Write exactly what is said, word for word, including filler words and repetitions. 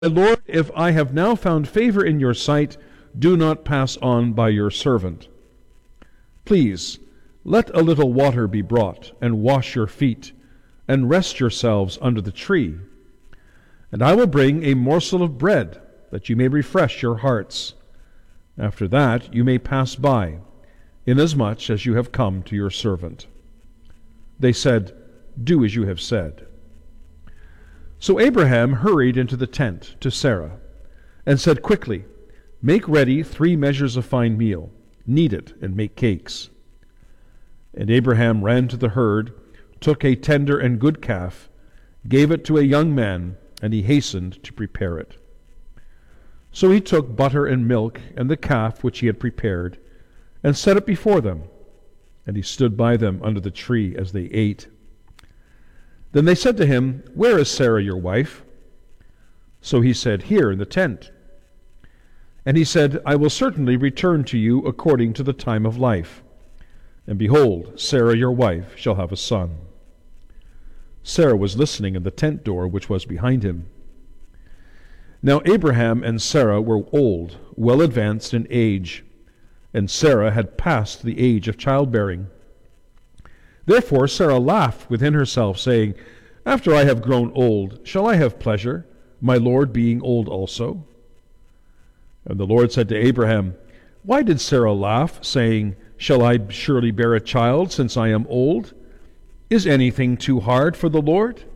My Lord, if I have now found favor in your sight, do not pass on by your servant. Please, let a little water be brought, and wash your feet, and rest yourselves under the tree. And I will bring a morsel of bread, that you may refresh your hearts. After that you may pass by, inasmuch as you have come to your servant. They said, Do as you have said. So Abraham hurried into the tent to Sarah, and said quickly, Make ready three measures of fine meal, knead it, and make cakes. And Abraham ran to the herd, took a tender and good calf, gave it to a young man, and he hastened to prepare it. So he took butter and milk, and the calf which he had prepared, and set it before them, and he stood by them under the tree as they ate. Then they said to him, Where is Sarah your wife? So he said, Here in the tent. And he said, I will certainly return to you according to the time of life. And behold, Sarah your wife shall have a son. Sarah was listening in the tent door which was behind him. Now Abraham and Sarah were old, well advanced in age, and Sarah had passed the age of childbearing. Therefore Sarah laughed within herself, saying, After I have grown old, shall I have pleasure, my Lord being old also? And the Lord said to Abraham, Why did Sarah laugh, saying, Shall I surely bear a child, since I am old? Is anything too hard for the Lord?